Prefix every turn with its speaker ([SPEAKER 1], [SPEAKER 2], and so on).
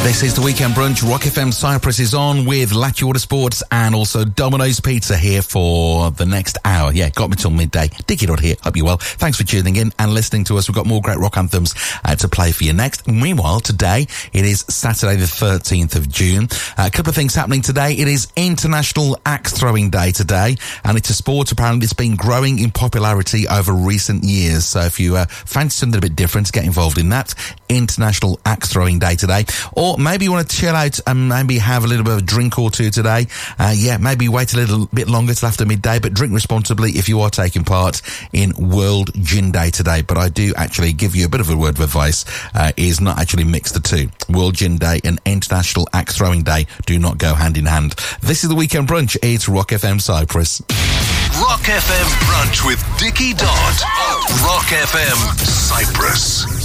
[SPEAKER 1] This is the Weekend Brunch. Rock FM Cyprus is on with Lachi Autosports and also Domino's Pizza here for the next hour. Yeah, got me till midday. Dickie Dodd here. Hope you're well. Thanks for tuning in and listening to us. We've got more great rock anthems to play for you next. Meanwhile, today, it is Saturday the 13th of June. A couple of things happening today. It is International Axe Throwing Day today, and it's a sport apparently that's been growing in popularity over recent years. So if you fancy something a bit different, get involved in that. International Axe Throwing Day today. Or maybe you want to chill out and maybe have a little bit of a drink or two today. Maybe wait a little bit longer till after midday, but drink responsibly if you are taking part in World Gin Day today. But I do actually give you a bit of a word of advice, is not actually mix the two. World Gin Day and International Axe Throwing Day do not go hand in hand. This is the Weekend Brunch. It's Rock FM Cyprus.
[SPEAKER 2] Rock FM Brunch with Dickie Dodd. Rock FM Cyprus.